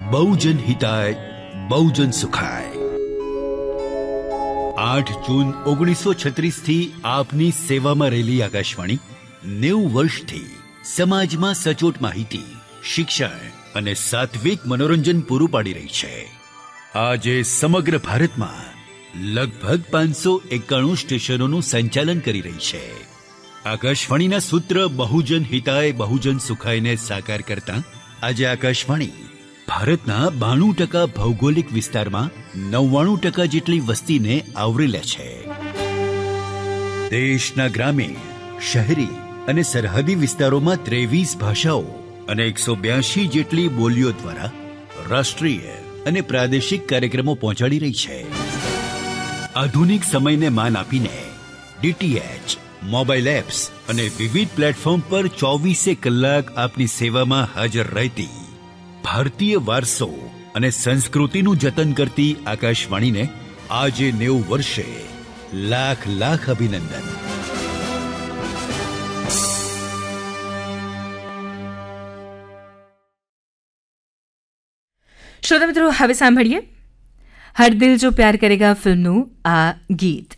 બહુજન હિતાય બહુજન સુખાય. 8 જૂન 1936 થી આપની સેવામાં રહેલી આકાશવાણી 90 વર્ષથી સમાજમાં સચોટ માહિતી, શિક્ષણ અને સાત્વિક મનોરંજન પૂરું પાડી રહી છે. આજે સમગ્ર ભારતમાં લગભગ 591 સ્ટેશનોનું સંચાલન કરી રહી છે. આકાશવાણીના સૂત્ર બહુજન હિતાય બહુજન સુખાયને સાકાર કરતા આજે આકાશવાણી ભારતના 92% ભૌગોલિક વિસ્તારમાં 99% જેટલી વસ્તીને આવરી લે છે. દેશના ગ્રામીણ, શહેરી અને સરહદી વિસ્તારોમાં 23 ભાષાઓ અને 182 જેટલી બોલીઓ દ્વારા રાષ્ટ્રીય અને પ્રાદેશિક કાર્યક્રમો પહોંચાડી રહી છે. આધુનિક સમયને માન આપીને ડીટીએચ, મોબાઈલ એપ્સ અને વિવિધ પ્લેટફોર્મ પર 24 કલાક આપની સેવામાં હાજર રહેતી ભારતીય વારસો અને સંસ્કૃતિનું જતન કરતી આકાશવાણીને આજે 90 વર્ષે લાખ લાખ અભિનંદન. શ્રોતા મિત્રો, હવે સાંભળીએ હર દિલ જો પ્યાર કરેગા ફિલ્મનું આ ગીત.